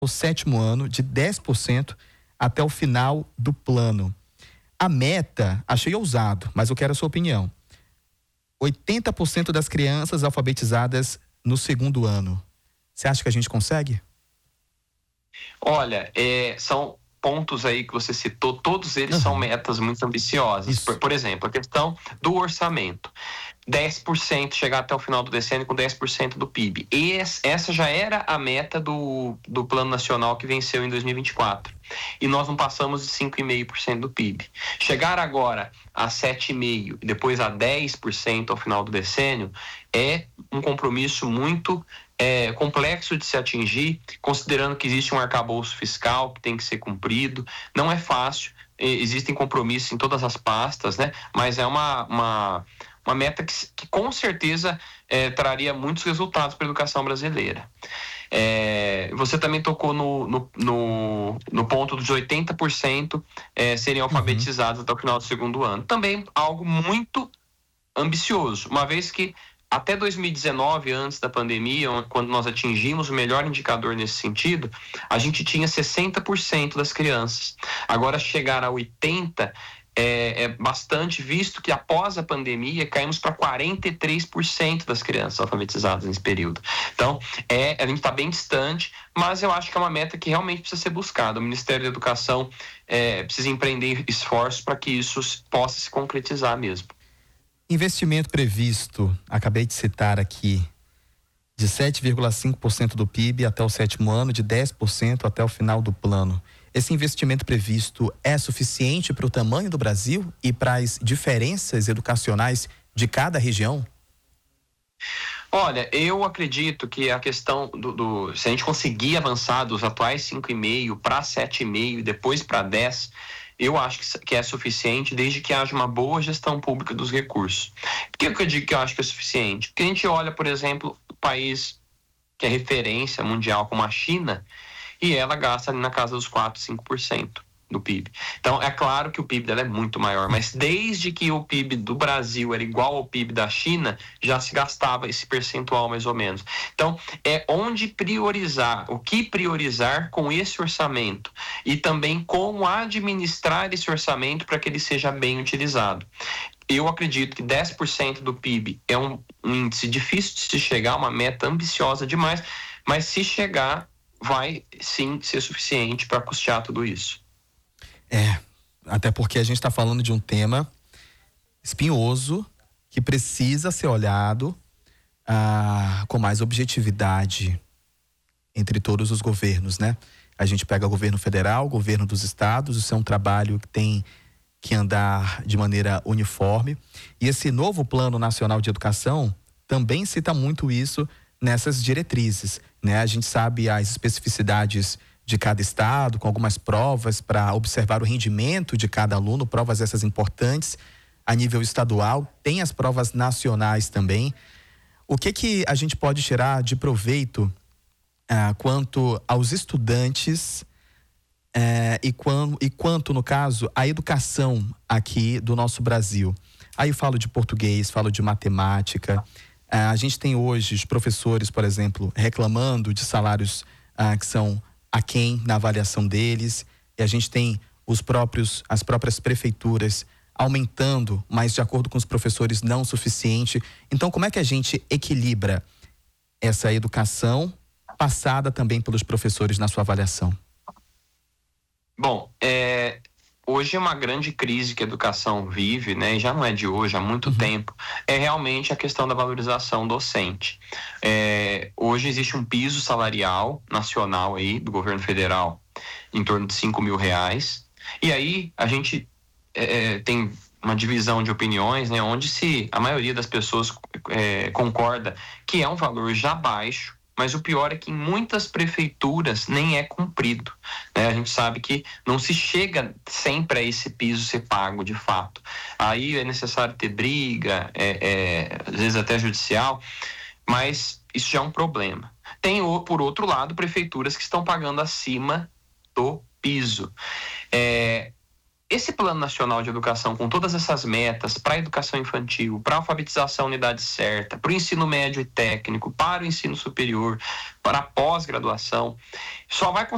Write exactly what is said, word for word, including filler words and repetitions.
o sétimo ano de dez por cento até o final do plano. A meta, achei ousado, mas eu quero a sua opinião. oitenta por cento das crianças alfabetizadas no segundo ano. Você acha que a gente consegue? Olha, é, são pontos aí que você citou, todos eles uhum. são metas muito ambiciosas. Por, por exemplo, a questão do orçamento. dez por cento chegar até o final do decênio com dez por cento do P I B. E essa já era a meta do, do Plano Nacional que venceu em dois mil e vinte e quatro. E nós não passamos de cinco vírgula cinco por cento do P I B. Chegar agora a sete vírgula cinco por cento e depois a dez por cento ao final do decênio é um compromisso muito é, complexo de se atingir, considerando que existe um arcabouço fiscal que tem que ser cumprido. Não é fácil, existem compromissos em todas as pastas, né? Mas é uma... uma Uma meta que, que com certeza é, traria muitos resultados para a educação brasileira. É, você também tocou no, no, no, no ponto dos oitenta por cento é, serem alfabetizados uhum. até o final do segundo ano. Também algo muito ambicioso, uma vez que até dois mil e dezenove, antes da pandemia, quando nós atingimos o melhor indicador nesse sentido, a gente tinha sessenta por cento das crianças. Agora chegar a oitenta por cento É, é bastante, visto que após a pandemia caímos para quarenta e três por cento das crianças alfabetizadas nesse período. Então, é, a gente está bem distante, mas eu acho que é uma meta que realmente precisa ser buscada. O Ministério da Educação é, precisa empreender esforços para que isso possa se concretizar mesmo. Investimento previsto, acabei de citar aqui, de sete vírgula cinco por cento do P I B até o sétimo ano, de dez por cento até o final do plano. Esse investimento previsto é suficiente para o tamanho do Brasil e para as diferenças educacionais de cada região? Olha, eu acredito que a questão do, do se a gente conseguir avançar dos atuais cinco vírgula cinco para sete vírgula cinco e depois para dez, eu acho que, que é suficiente desde que haja uma boa gestão pública dos recursos. Por que eu digo que eu acho que é suficiente? Porque a gente olha, por exemplo, o país que é referência mundial como a China, e ela gasta ali na casa dos quatro, cinco por cento do P I B. Então, é claro que o P I B dela é muito maior, mas desde que o P I B do Brasil era igual ao P I B da China, já se gastava esse percentual mais ou menos. Então, é onde priorizar, o que priorizar com esse orçamento e também como administrar esse orçamento para que ele seja bem utilizado. Eu acredito que dez por cento do P I B é um, um índice difícil de se chegar, uma meta ambiciosa demais, mas se chegar, vai sim ser suficiente para custear tudo isso. É, até porque a gente está falando de um tema espinhoso que precisa ser olhado ah, com mais objetividade entre todos os governos, né? A gente pega o governo federal, o governo dos estados, isso é um trabalho que tem que andar de maneira uniforme. E esse novo Plano Nacional de Educação também cita muito isso nessas diretrizes, né? A gente sabe as especificidades de cada estado, com algumas provas para observar o rendimento de cada aluno, provas essas importantes a nível estadual, tem as provas nacionais também. O que que a gente pode tirar de proveito ah, quanto aos estudantes eh, e, quando, e quanto, no caso, a educação aqui do nosso Brasil? Aí eu falo de português, falo de matemática. A gente tem hoje os professores, por exemplo, reclamando de salários ah, que são aquém na avaliação deles, e a gente tem os próprios, as próprias prefeituras aumentando, mas de acordo com os professores não o suficiente. Então, como é que a gente equilibra essa educação passada também pelos professores na sua avaliação? Bom, é... hoje é uma grande crise que a educação vive, né? E já não é de hoje, há muito uhum. tempo. É realmente a questão da valorização docente. É, hoje existe um piso salarial nacional aí do governo federal em torno de cinco mil reais. E aí a gente é, tem uma divisão de opiniões, né? Onde se a maioria das pessoas é, concorda que é um valor já baixo. Mas o pior é que em muitas prefeituras nem é cumprido, né? A gente sabe que não se chega sempre a esse piso ser pago de fato. Aí é necessário ter briga, é, é, às vezes até judicial, mas isso já é um problema. Tem, por outro lado, prefeituras que estão pagando acima do piso. É, Esse Plano Nacional de Educação, com todas essas metas para a educação infantil, para a alfabetização na idade certa, para o ensino médio e técnico, para o ensino superior, para a pós-graduação, só vai